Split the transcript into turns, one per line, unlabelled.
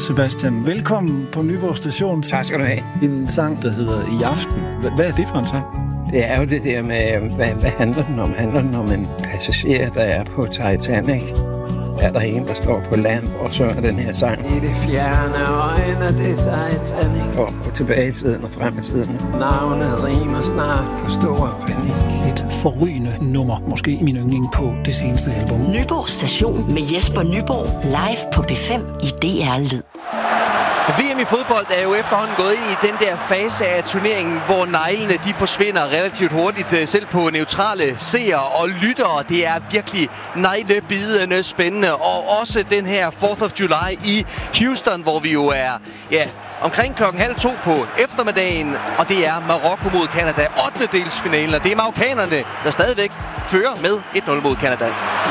Sebastian. Velkommen på Nyborg Station.
Tak skal du have.
En sang, der hedder I aften. Hvad er det for en sang?
Det er jo det der med, hvad handler den om? Handler den om en passager, der er på Titanic? Er der en, der står på land og synger den her sang?
I det fjerne øjne, det er Titanic.
Og tilbage i tiden og frem i tiden.
Navnet rimer snart på stor panik.
Et forrygende nummer, måske min yndling på det seneste album.
Nyborg Station med Jesper Nyborg. Live på B5 i DR Lyd.
VM i fodbold er jo efterhånden gået ind i den der fase af turneringen, hvor neglene de forsvinder relativt hurtigt, selv på neutrale seere og lyttere. Det er virkelig neglebidende spændende. Og også den her 4th of July i Houston, hvor vi jo er omkring 1:30 på eftermiddagen. Og det er Marokko mod Canada, 8. delsfinalen. Og det er marokkanerne, der stadigvæk fører med 1-0 mod Canada.